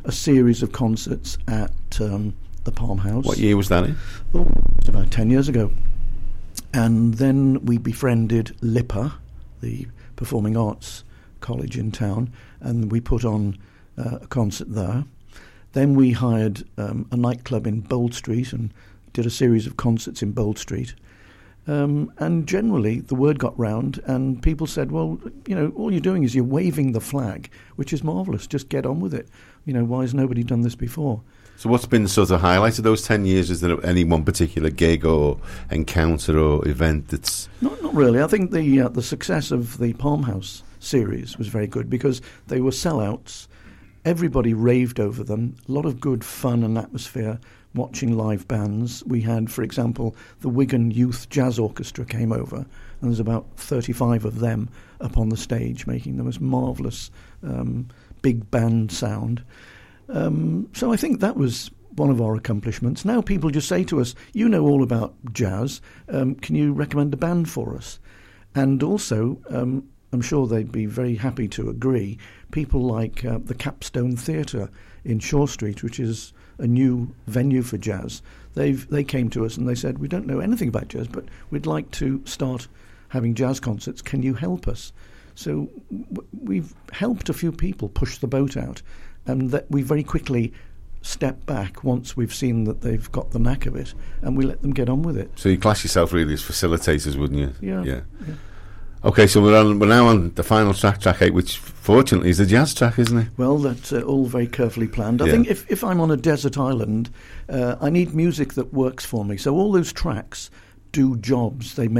a series of concerts at the Palm House. What year was that in? Oh, it was about 10 years ago. And then we befriended LIPA, the Performing Arts College in town, and we put on a concert there. Then we hired a nightclub in Bold Street and did a series of concerts in Bold Street. And generally, the word got round, and people said, well, all you're doing is you're waving the flag, which is marvellous. Just get on with it. Why has nobody done this before? So what's been sort of highlight of those 10 years? Is there any one particular gig or encounter or event that's... Not really. I think the success of the Palm House series was very good because they were sellouts. Everybody raved over them. A lot of good fun and atmosphere watching live bands. We had, for example, the Wigan Youth Jazz Orchestra came over, and there's about 35 of them up on the stage making the most marvellous big band sound. So I think that was one of our accomplishments. Now people just say to us, you know all about jazz, can you recommend a band for us? And also, I'm sure they'd be very happy to agree, people like the Capstone Theatre in Shaw Street, which is a new venue for jazz. They came to us and they said, we don't know anything about jazz, but we'd like to start having jazz concerts. Can you help us? So we've helped a few people push the boat out, and that we very quickly step back once we've seen that they've got the knack of it, and we let them get on with it. So you class yourself really as facilitators, wouldn't you? Yeah. Okay, so we're now on the final track 8, which fortunately is a jazz track, isn't it? Well, that's all very carefully planned. I think if I'm on a desert island, I need music that works for me. So all those tracks do jobs. They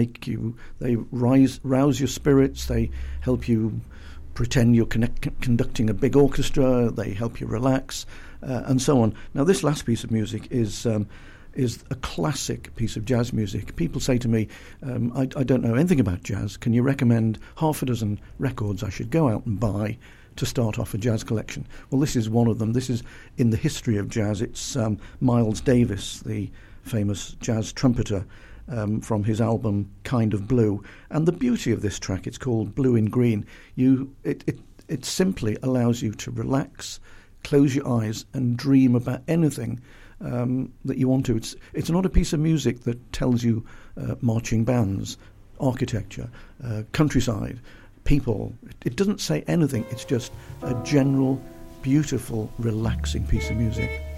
rouse your spirits. They help you pretend you're conducting a big orchestra. They help you relax, and so on. Now, this last piece of music is a classic piece of jazz music. People say to me, I don't know anything about jazz. Can you recommend half a dozen records I should go out and buy to start off a jazz collection? Well, this is one of them. This is in the history of jazz. It's Miles Davis, the famous jazz trumpeter, from his album Kind of Blue. And the beauty of this track, it's called Blue in Green. It simply allows you to relax, close your eyes and dream about anything that you want to. It's not a piece of music that tells you marching bands, architecture, countryside, people. It doesn't say anything. It's just a general, beautiful, relaxing piece of music.